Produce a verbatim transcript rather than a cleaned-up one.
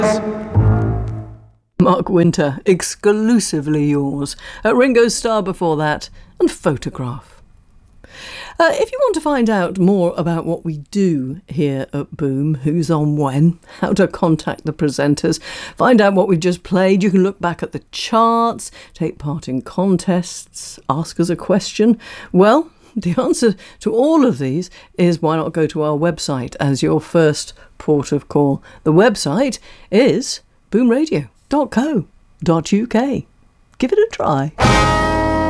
Mark Winter, exclusively yours. Uh, Ringo Starr before that, and Photograph. Uh, if you want to find out more about what we do here at Boom, who's on when, how to contact the presenters, find out what we've just played, you can look back at the charts, take part in contests, ask us a question. Well, the answer to all of these is why not go to our website as your first port of call. The website is boom radio dot co dot uk. Give it a try.